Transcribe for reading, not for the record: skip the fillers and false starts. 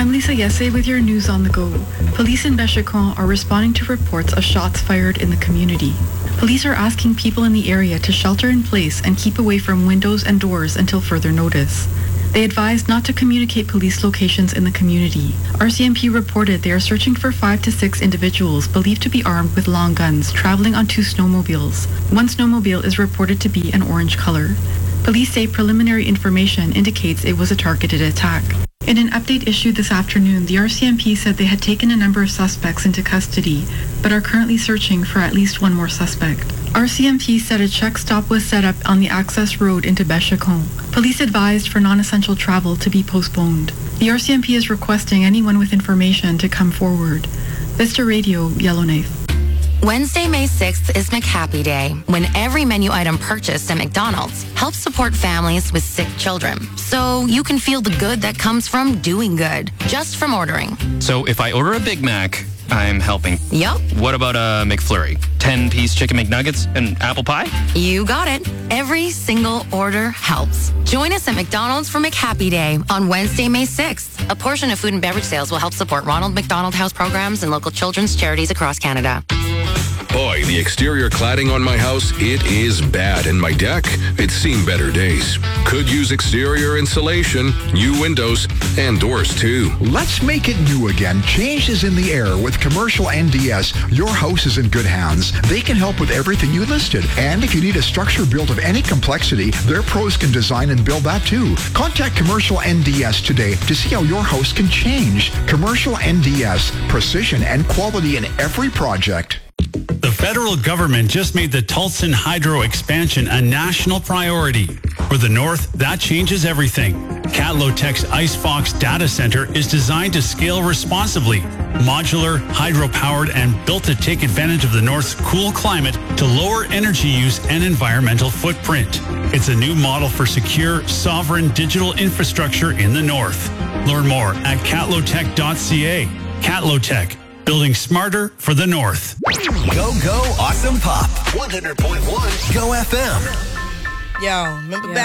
I'm Lisa Yesse with your news on the go. Police in Bechecan are responding to reports of shots fired in the community. Police are asking people in the area to shelter in place and keep away from windows and doors until further notice. They advised not to communicate police locations in the community. RCMP reported they are searching for 5 to 6 individuals believed to be armed with long guns traveling on 2 snowmobiles. One snowmobile is reported to be an orange color. Police say preliminary information indicates it was a targeted attack. In an update issued this afternoon, the RCMP said they had taken a number of suspects into custody, but are currently searching for at least one more suspect. RCMP said a check stop was set up on the access road into Bechecan. Police advised for non-essential travel to be postponed. The RCMP is requesting anyone with information to come forward. Vista Radio, Yellowknife. Wednesday, May 6th is McHappy Day, when every menu item purchased at McDonald's helps support families with sick children. So you can feel the good that comes from doing good, just from ordering. So if I order a Big Mac, I'm helping. Yup. What about a McFlurry? 10-piece chicken McNuggets and apple pie? You got it. Every single order helps. Join us at McDonald's for McHappy Day on Wednesday, May 6th. A portion of food and beverage sales will help support Ronald McDonald House programs and local children's charities across Canada. Boy, the exterior cladding on my house, it is bad. And my deck, it's seen better days. Could use exterior insulation, new windows, and doors too. Let's make it new again. Change is in the air with Commercial NDS. Your house is in good hands. They can help with everything you listed. And if you need a structure built of any complexity, their pros can design and build that too. Contact Commercial NDS today to see how your house can change. Commercial NDS, precision and quality in every project. The federal government just made the Tulsan Hydro expansion a national priority. For the North, that changes everything. Catlotech's IceFox data center is designed to scale responsibly, modular, hydro-powered, and built to take advantage of the North's cool climate to lower energy use and environmental footprint. It's a new model for secure, sovereign digital infrastructure in the North. Learn more at catlotech.ca. Catlotech, building smarter for the North. Go, awesome pop. 100.1 Go FM. Yo, remember back